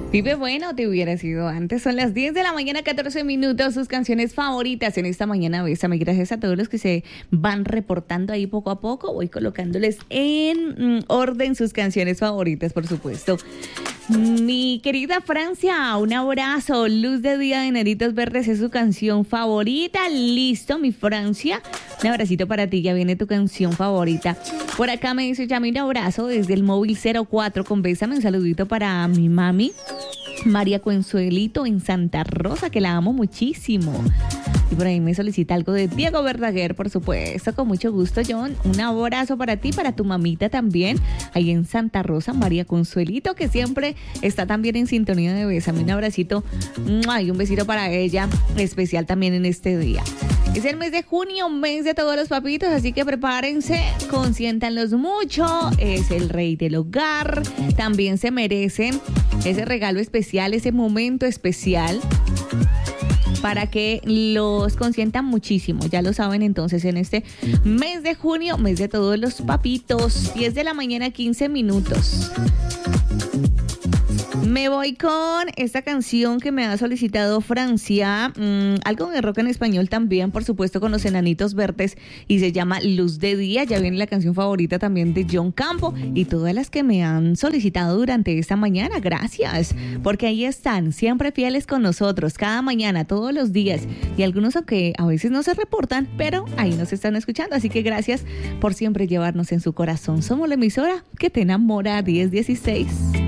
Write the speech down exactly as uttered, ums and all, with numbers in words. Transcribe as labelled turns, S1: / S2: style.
S1: Vive bueno, te hubiera sido antes. Son las diez de la mañana, catorce minutos. Sus canciones favoritas en esta mañana. Bésame. Gracias a todos los que se van reportando ahí poco a poco. Voy colocándoles en mm, orden sus canciones favoritas, por supuesto. Mi querida Francia, un abrazo. Luz de Día de Neritos Verdes es su canción favorita. Listo, mi Francia. Un abracito para ti, ya viene tu canción favorita. Por acá me dice Yami, un abrazo desde el móvil cero cuatro con Bésame. Un saludito para mi mami, María Consuelito en Santa Rosa, que la amo muchísimo. Y por ahí me solicita algo de Diego Verdaguer, por supuesto, con mucho gusto, John. Un abrazo para ti, para tu mamita también, ahí en Santa Rosa, María Consuelito, que siempre está también en sintonía de Bésame. Un abracito y un besito para ella, especial también en este día. Es el mes de junio, mes de todos los papitos, así que prepárense, consiéntanlos mucho. Es el rey del hogar, también se merecen ese regalo especial, ese momento especial, para que los consientan muchísimo. Ya lo saben, entonces, en este mes de junio, mes de todos los papitos, diez de la mañana, quince minutos. Me voy con esta canción que me ha solicitado Francia, mmm, algo de rock en español también, por supuesto, con los Enanitos Verdes, y se llama Luz de Día. Ya viene la canción favorita también de John Campo, y todas las que me han solicitado durante esta mañana, gracias, porque ahí están, siempre fieles con nosotros, cada mañana, todos los días, y algunos aunque a veces no se reportan, pero ahí nos están escuchando, así que gracias por siempre llevarnos en su corazón. Somos la emisora que te enamora. Diez dieciséis.